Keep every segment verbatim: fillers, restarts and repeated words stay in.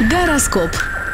Гороскоп.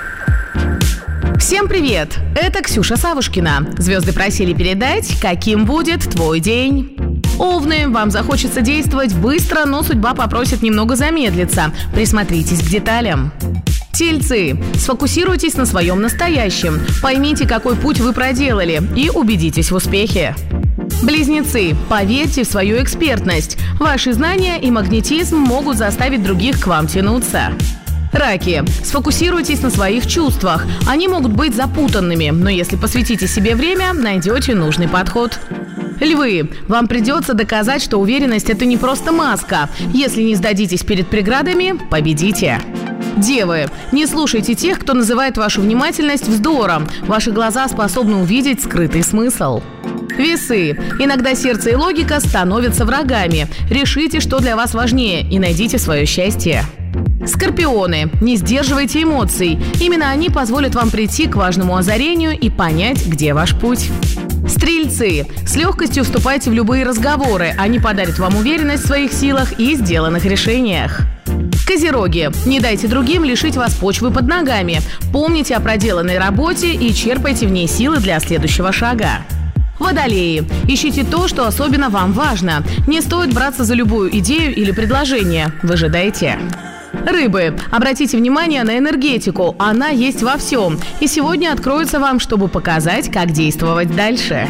Всем привет! Это Ксюша Савушкина. Звезды просили передать, каким будет твой день. Овны, вам захочется действовать быстро, но судьба попросит немного замедлиться. Присмотритесь к деталям. Тельцы, сфокусируйтесь на своем настоящем. Поймите, какой путь вы проделали, и убедитесь в успехе. Близнецы, поверьте в свою экспертность. Ваши знания и магнетизм могут заставить других к вам тянуться. Раки, сфокусируйтесь на своих чувствах. Они могут быть запутанными, но если посвятите себе время, найдете нужный подход. Львы, вам придется доказать, что уверенность – это не просто маска. Если не сдадитесь перед преградами, победите. Девы, не слушайте тех, кто называет вашу внимательность вздором. Ваши глаза способны увидеть скрытый смысл. Весы, иногда сердце и логика становятся врагами. Решите, что для вас важнее, и найдите свое счастье. Скорпионы, не сдерживайте эмоций. Именно они позволят вам прийти к важному озарению и понять, где ваш путь. Стрельцы, с легкостью вступайте в любые разговоры. Они подарят вам уверенность в своих силах и сделанных решениях. Козероги, не дайте другим лишить вас почвы под ногами. Помните о проделанной работе и черпайте в ней силы для следующего шага. Водолеи, ищите то, что особенно вам важно. Не стоит браться за любую идею или предложение. Выжидайте. Рыбы, обратите внимание на энергетику, она есть во всем. И сегодня откроется вам, чтобы показать, как действовать дальше.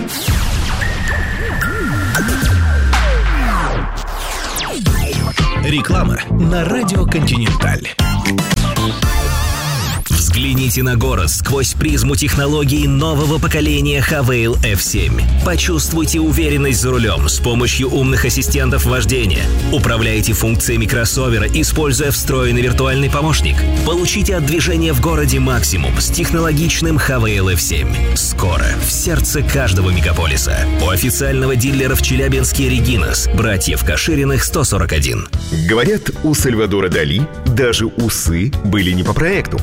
Реклама на радио Континенталь. Взгляните на город сквозь призму технологий нового поколения Хавейл эф семь. Почувствуйте уверенность за рулем с помощью умных ассистентов вождения. Управляйте функциями кроссовера, используя встроенный виртуальный помощник. Получите от движения в городе максимум с технологичным Хавейл эф семь. Скоро в сердце каждого мегаполиса. У официального дилера в Челябинске Регинас, братьев Кашириных сто сорок один. Говорят, у Сальвадора Дали даже усы были не по проекту.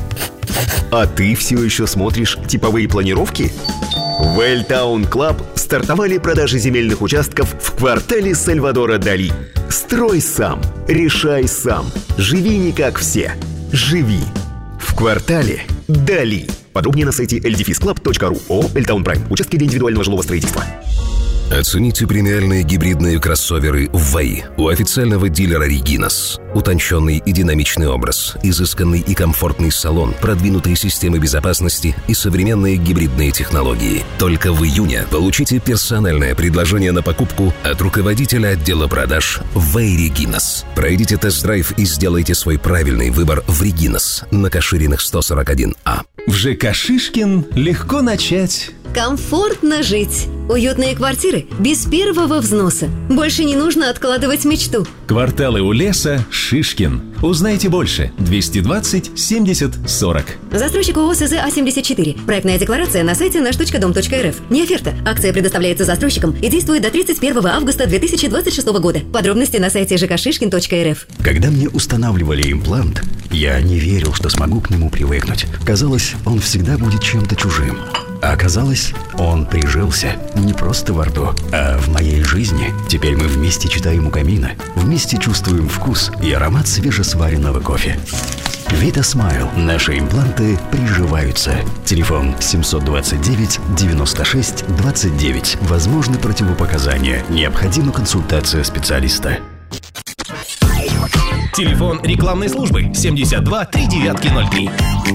А ты все еще смотришь типовые планировки? В Эльтаун Клаб стартовали продажи земельных участков в квартале Сальвадора Дали. Строй сам, решай сам, живи не как все. Живи в квартале Дали. Подробнее на сайте эл дефис клаб точка ру. ООО «Эльтаун Прайм». Участки для индивидуального жилого строительства. Оцените премиальные гибридные кроссоверы в ВАИ у официального дилера Регинас. Утонченный и динамичный образ, изысканный и комфортный салон, продвинутые системы безопасности и современные гибридные технологии. Только в июне получите персональное предложение на покупку от руководителя отдела продаж ВАИ Регинас. Пройдите тест-драйв и сделайте свой правильный выбор в Регинас на Кашириных сто сорок один А. В ЖК «Шишкин» легко начать. Комфортно жить. Уютные квартиры без первого взноса. Больше не нужно откладывать мечту. Кварталы у леса «Шишкин». Узнайте больше. двести двадцать семьдесят сорок. Застройщик ООО СЗ А семьдесят четыре. Проектная декларация на сайте наш точка дом точка эр эф. Не оферта. Акция предоставляется застройщикам и действует до тридцать первого августа две тысячи двадцать шестого года. Подробности на сайте жэ ка шишкин точка эр эф. Когда мне устанавливали имплант, я не верил, что смогу к нему привыкнуть. Казалось, он всегда будет чем-то чужим. А оказалось, он прижился не просто во рту, а в моей жизни. Теперь мы вместе читаем у камина, вместе чувствуем вкус и аромат свежесваренного кофе. Vita Smile. Наши импланты приживаются. Телефон семьсот двадцать девять девяносто шесть двадцать девять. Возможны противопоказания. Необходима консультация специалиста. Телефон рекламной службы семьдесят два три девять ноль три.